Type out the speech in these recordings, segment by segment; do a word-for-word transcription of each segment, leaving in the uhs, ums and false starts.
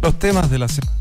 Los temas de la semana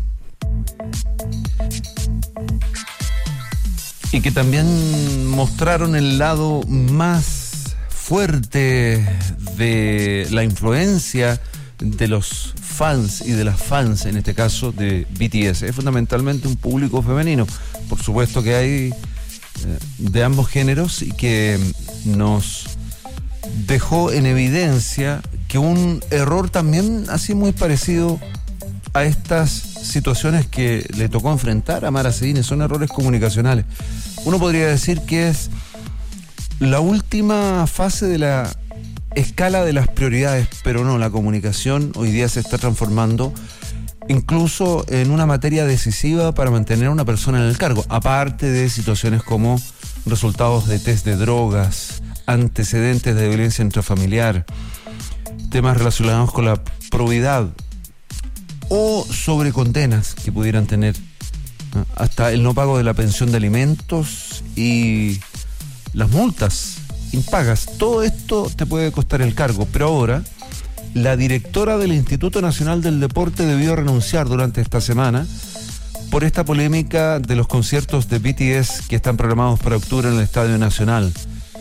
y que también mostraron el lado más fuerte de la influencia de los fans y de las fans, en este caso de B T S. Es fundamentalmente un público femenino. Por supuesto que hay eh, de ambos géneros, y que nos dejó en evidencia que un error también así muy parecido a estas situaciones que le tocó enfrentar a Mara Cedini son errores comunicacionales. Uno podría decir que es la última fase de la escala de las prioridades, pero no, la comunicación hoy día se está transformando incluso en una materia decisiva para mantener a una persona en el cargo, aparte de situaciones como resultados de test de drogas, antecedentes de violencia intrafamiliar, temas relacionados con la probidad o sobre condenas que pudieran tener, hasta el no pago de la pensión de alimentos y las multas impagas. Todo esto te puede costar el cargo, pero ahora la directora del Instituto Nacional del Deporte debió renunciar durante esta semana por esta polémica de los conciertos de B T S que están programados para octubre en el Estadio Nacional.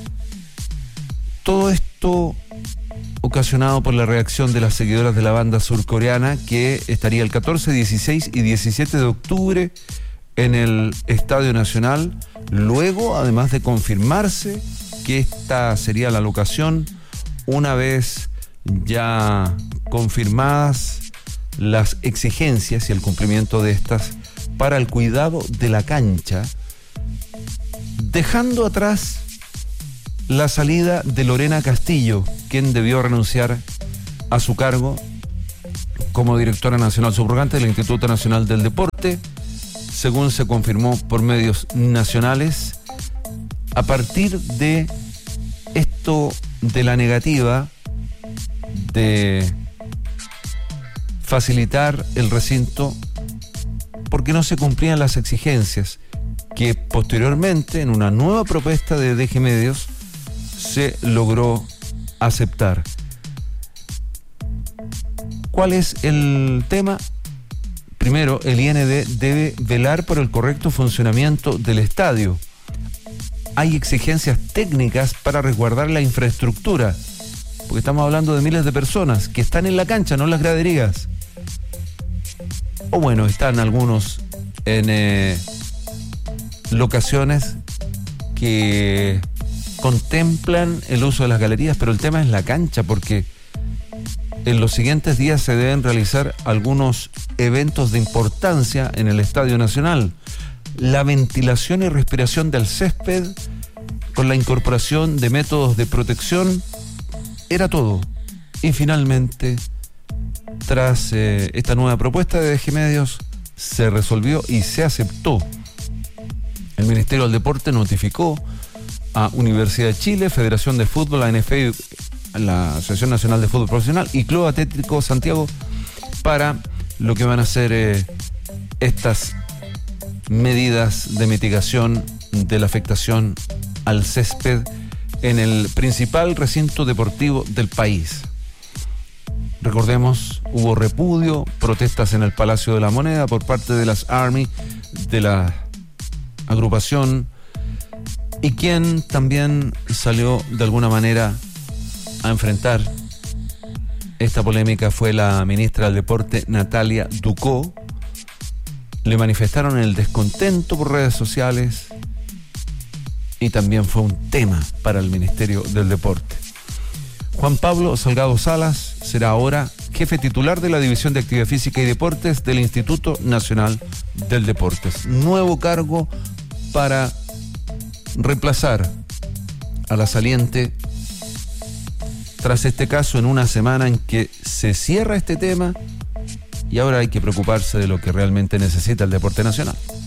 Todo esto ocasionado por la reacción de las seguidoras de la banda surcoreana, que estaría el catorce, dieciséis y diecisiete de octubre en el Estadio Nacional, luego, además de confirmarse que esta sería la locación, una vez ya confirmadas las exigencias y el cumplimiento de estas para el cuidado de la cancha, dejando atrás la salida de Lorena Castillo, quien debió renunciar a su cargo como directora nacional subrogante del Instituto Nacional del Deporte, según se confirmó por medios nacionales, a partir de esto de la negativa de facilitar el recinto porque no se cumplían las exigencias que posteriormente, en una nueva propuesta de D G Medios, se logró aceptar. ¿Cuál es el tema? Primero, el I N D debe velar por el correcto funcionamiento del estadio. Hay exigencias técnicas para resguardar la infraestructura, porque estamos hablando de miles de personas que están en la cancha, no en las graderías. O bueno, están algunos en eh, locaciones que contemplan el uso de las galerías, pero el tema es la cancha, porque en los siguientes días se deben realizar algunos eventos de importancia en el Estadio Nacional. La ventilación y respiración del césped, con la incorporación de métodos de protección, era todo. Y finalmente, tras eh, esta nueva propuesta de D G Medios, se resolvió y se aceptó. El Ministerio del Deporte notificó a Universidad de Chile, Federación de Fútbol, la N F A, la Asociación Nacional de Fútbol Profesional y Club Atlético Santiago para lo que van a ser eh, estas medidas de mitigación de la afectación al césped en el principal recinto deportivo del país. Recordemos, hubo repudio, protestas en el Palacio de la Moneda por parte de las Army, de la agrupación, y quien también salió de alguna manera a enfrentar esta polémica fue la ministra del Deporte, Natalia Ducó. Le manifestaron el descontento por redes sociales y también fue un tema para el Ministerio del Deporte. Juan Pablo Salgado Salas será ahora jefe titular de la División de Actividad Física y Deportes del Instituto Nacional del Deportes. Nuevo cargo para reemplazar a la saliente tras este caso, en una semana en que se cierra este tema y ahora hay que preocuparse de lo que realmente necesita el deporte nacional.